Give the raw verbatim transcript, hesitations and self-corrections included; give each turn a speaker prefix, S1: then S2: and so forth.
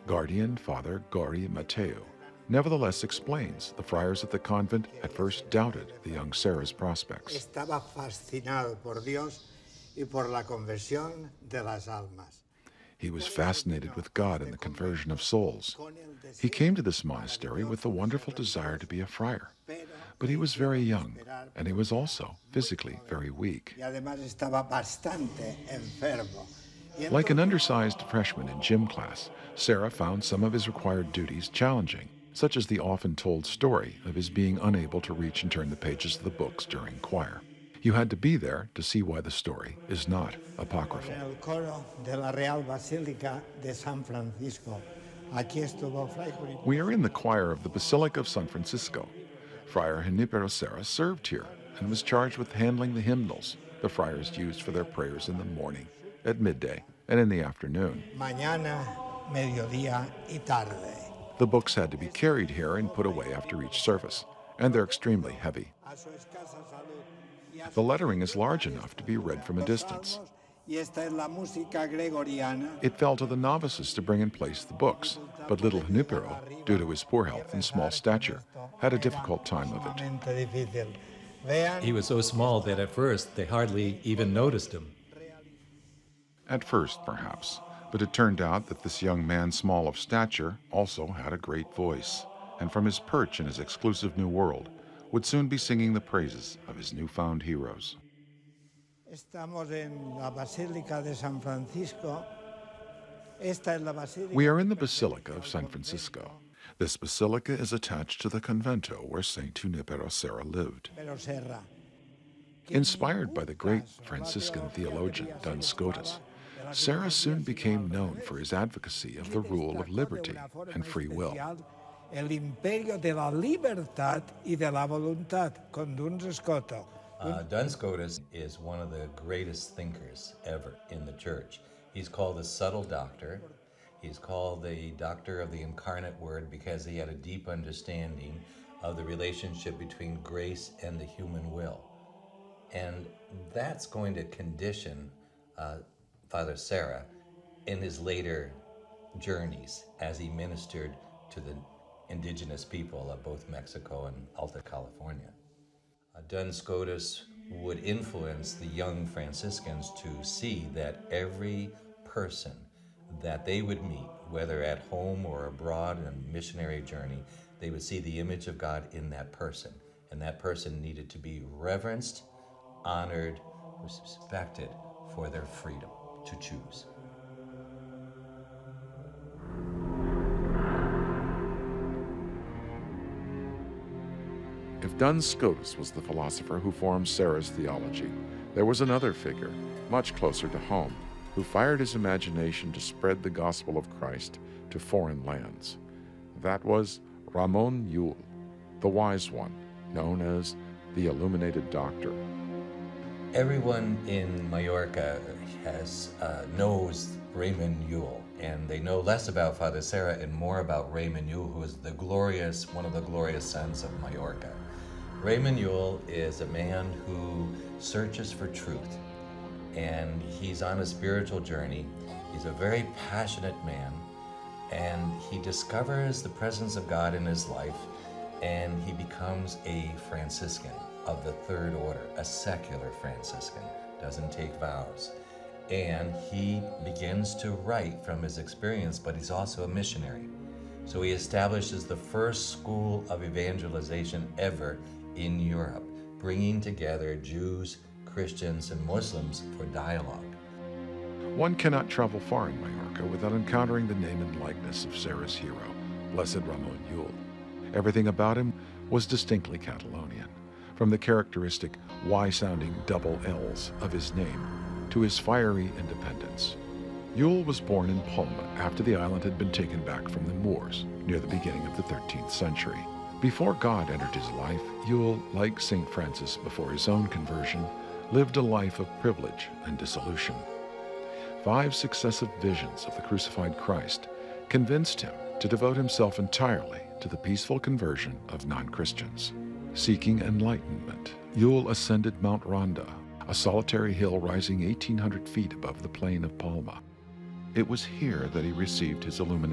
S1: Guardian Father Gori Mateu nevertheless explains the friars at the convent at first doubted the young Sarah's prospects.
S2: Estaba fascinado por Dios y por la conversión de las almas.
S1: He was fascinated with God and the conversion of souls. He came to this monastery with the wonderful desire to be a friar, but he was very young, and he was also physically very weak.
S2: Y además estaba bastante enfermo.
S1: Like an undersized freshman in gym class, Sarah found some of his required duties challenging, such as the often told story of his being unable to reach and turn the pages of the books during choir. You had to be there to see why the story is not apocryphal.
S2: El coro de la Real Basílica de San Francisco. Aquí estuvo Fray Junipero.
S1: We are in the choir of the Basilica of San Francisco. Friar Junipero Serra served here and was charged with handling the hymnals the friars used for their prayers in the morning, at midday, and in the afternoon.
S2: Mañana, mediodía y tarde.
S1: The books had to be carried here and put away after each service, and they're extremely heavy.
S2: A su escasa salud y a
S1: The lettering is large enough to be read from a distance.
S2: Y esta es la música gregoriana.
S1: It fell to the novices to bring in place the books, but little Junipero, due to his poor health and small stature, had a difficult time of it.
S2: Sumamente difícil. Vean,
S3: He was so small that at first they hardly even noticed him.
S1: At first, perhaps, but it turned out that this young man, small of stature, also had a great voice, and from his perch in his exclusive new world, would soon be singing the praises of his newfound heroes.
S2: estamos en la Basílica de San Francisco. Esta es la Basílica.
S1: We are in the Basilica of San Francisco. This basilica is attached to the convento where Saint Junipero Serra lived.
S2: Pero Serra.
S1: Inspired by the great Franciscan theologian Duns Scotus, Serra soon became known for his advocacy of the rule of liberty and free will.
S2: El imperio de la libertad y de la voluntad, con Duns Scotus.
S3: Uh, Duns Scotus is one of the greatest thinkers ever in the church. He's called the subtle doctor. He's called the doctor of the incarnate word because he had a deep understanding of the relationship between grace and the human will. And that's going to condition uh, Father Serra in his later journeys as he ministered to the indigenous people of both Mexico and Alta California. Uh, Duns Scotus would influence the young Franciscans to see that every person that they would meet, whether at home or abroad on a missionary journey, they would see the image of God in that person. And that person needed to be reverenced, honored, respected for their freedom to choose.
S1: If Duns Scotus was the philosopher who formed Serra's theology, there was another figure, much closer to home, who fired his imagination to spread the gospel of Christ to foreign lands. That was Ramon Llull, the wise one, known as the Illuminated Doctor.
S3: Everyone in Mallorca has uh, knows Raymond Llull, and they know less about Father Serra and more about Raymond Llull, who is the glorious, one of the glorious sons of Mallorca. Raymond Llull is a man who searches for truth, and he's on a spiritual journey. He's a very passionate man, and he discovers the presence of God in his life, and he becomes a Franciscan of the third order, a secular Franciscan, doesn't take vows. And he begins to write from his experience, but he's also a missionary. So he establishes the first school of evangelization ever in Europe, bringing together Jews, Christians, and Muslims for dialogue.
S1: One cannot travel far in Mallorca without encountering the name and likeness of Serra's hero, Blessed Ramon Llull. Everything about him was distinctly Catalonian, from the characteristic Y-sounding double L's of his name to his fiery independence. Llull was born in Palma after the island had been taken back from the Moors near the beginning of the thirteenth century. Before God entered his life, Llull, like Saint Francis before his own conversion, lived a life of privilege and dissolution. Five successive visions of the crucified Christ convinced him to devote himself entirely to the peaceful conversion of non-Christians. Seeking enlightenment, Llull ascended Mount Ronda, a solitary hill rising eighteen hundred feet above the plain of Palma. It was here that he received his illumination.